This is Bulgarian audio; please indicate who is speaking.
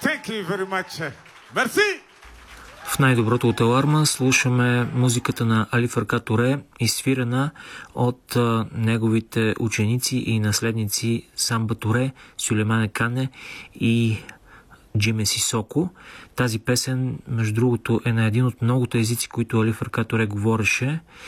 Speaker 1: Thank you very much. Merci!
Speaker 2: В най-доброто от Аларма слушаме музиката на Али Фаркат Туре, изсвирена от неговите ученици и наследници Самба Туре, Сюлеймане Кане и Джиме Сисоко. Тази песен, между другото, е на един от многото езици, които Али Фаркат Туре говореше.